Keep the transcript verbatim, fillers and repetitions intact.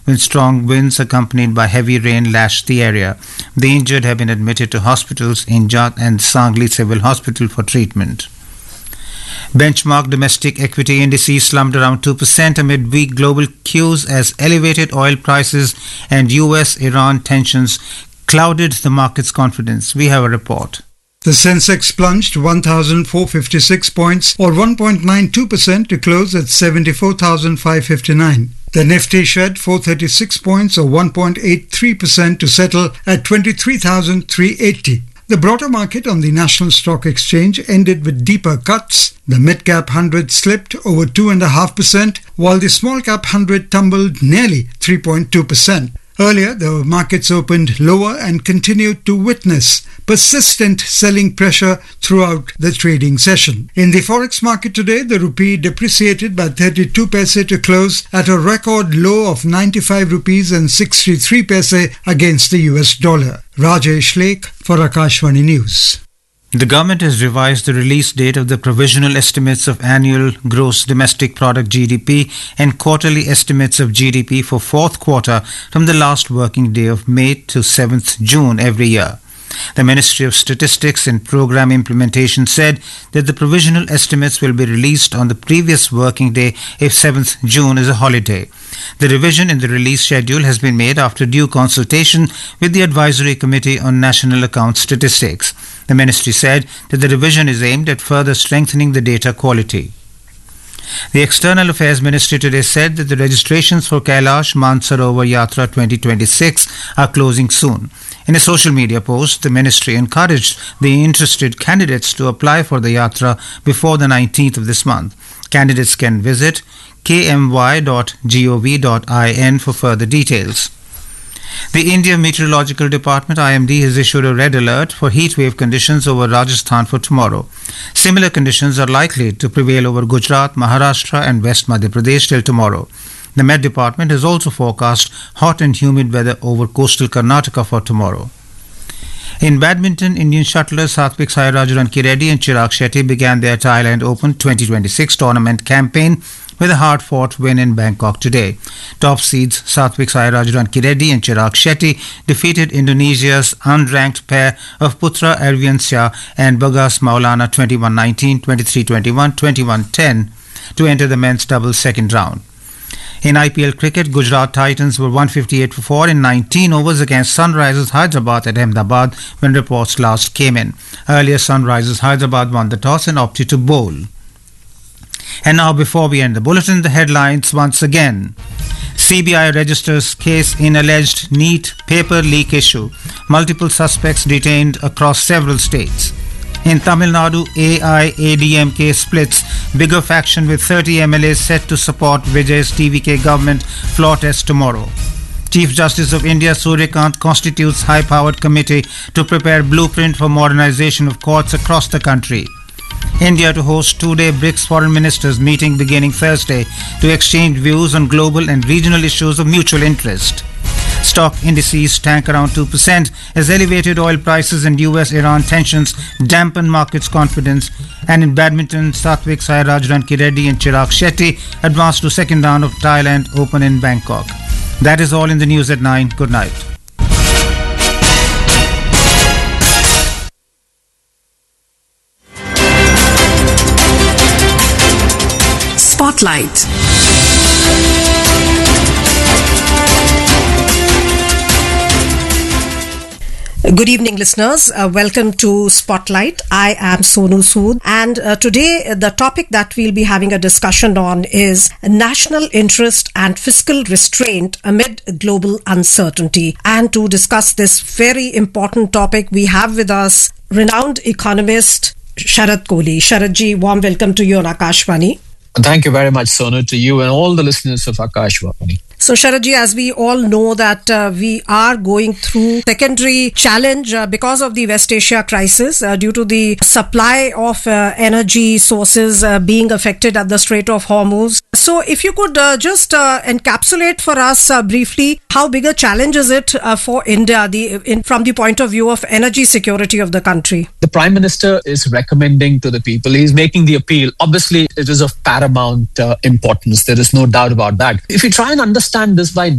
when strong winds accompanied by heavy rain lashed the area. The injured have been admitted to hospitals in Jat and Sangli Civil Hospital for treatment. Benchmark domestic equity indices slumped around two percent amid weak global cues as elevated oil prices and U S Iran tensions clouded the market's confidence. We have a report. The Sensex plunged one thousand four hundred fifty-six points or one point nine two percent to close at seventy-four thousand five hundred fifty-nine. The Nifty shed four hundred thirty-six points or one point eight three percent to settle at twenty-three thousand three hundred eighty. The broader market on the National Stock Exchange ended with deeper cuts. The mid-cap one hundred slipped over two point five percent, while the small-cap one hundred tumbled nearly three point two percent. Earlier, the markets opened lower and continued to witness persistent selling pressure throughout the trading session. In the forex market today, the rupee depreciated by thirty-two paise to close at a record low of ninety-five rupees and sixty-three paise against the U S dollar. Rajesh Lake for Akashvani News. The government has revised the release date of the provisional estimates of annual gross domestic product G D P and quarterly estimates of G D P for fourth quarter from the last working day of May to seventh June every year. The Ministry of Statistics and Program Implementation said that the provisional estimates will be released on the previous working day if seventh June is a holiday. The revision in the release schedule has been made after due consultation with the Advisory Committee on National Account Statistics. The ministry said that the revision is aimed at further strengthening the data quality. The External Affairs Ministry today said that the registrations for Kailash Mansarovar Yatra twenty twenty-six are closing soon. In a social media post, the ministry encouraged the interested candidates to apply for the yatra before the nineteenth of this month. Candidates can visit k m y dot gov dot in for further details. The India Meteorological Department I M D has issued a red alert for heatwave conditions over Rajasthan for tomorrow. Similar conditions are likely to prevail over Gujarat, Maharashtra and West Madhya Pradesh till tomorrow. The Met Department has also forecast hot and humid weather over coastal Karnataka for tomorrow. In badminton, Indian shuttlers Satvik Sairaj Rankireddy and Chirag Shetty began their Thailand Open twenty twenty-six tournament campaign with a hard-fought win in Bangkok today. Top seeds Satvik Sairaj Rankireddy and Chirag Shetty defeated Indonesia's unranked pair of Putra Arviansya and Bagas Maulana twenty-one nineteen, twenty-three twenty-one, twenty-one ten to enter the men's doubles second round. In I P L cricket, Gujarat Titans were one fifty-eight for four in nineteen overs against Sunrisers Hyderabad at Ahmedabad when reports last came in. Earlier, Sunrisers Hyderabad won the toss and opted to bowl. And now, before we end the bulletin, the headlines once again. C B I registers case in alleged NEET paper leak issue. Multiple suspects detained across several states. In Tamil Nadu, A I A D M K splits. Bigger faction with thirty M L As set to support Vijay's T V K government floor test tomorrow. Chief Justice of India Suryakant constitutes high-powered committee to prepare blueprint for modernization of courts across the country. India to host two-day BRICS foreign ministers meeting beginning Thursday to exchange views on global and regional issues of mutual interest. Stock indices tank around two percent as elevated oil prices and U S Iran tensions dampen markets' confidence. And in badminton, Satvik Sairaj Rankireddy and Chirag Shetty advanced to second round of Thailand Open in Bangkok. That is all in the news at nine. Good night. Spotlight. Good evening, listeners. Uh, welcome to Spotlight. I am Sonu Sood, and uh, today the topic that we'll be having a discussion on is national interest and fiscal restraint amid global uncertainty. And to discuss this very important topic, we have with us renowned economist Sharad Kohli. Sharad ji, warm welcome to you on Akashvani. Thank you very much, Sonu, to you and all the listeners of Akashvani. So, Sharadji, as we all know that uh, we are going through secondary challenge uh, because of the West Asia crisis uh, due to the supply of uh, energy sources uh, being affected at the Strait of Hormuz. So, if you could uh, just uh, encapsulate for us uh, briefly, how big a challenge is it uh, for India the, in, from the point of view of energy security of the country? The Prime Minister is recommending to the people, he's making the appeal. Obviously, it is of paramount uh, importance. There is no doubt about that. If you try and understand this by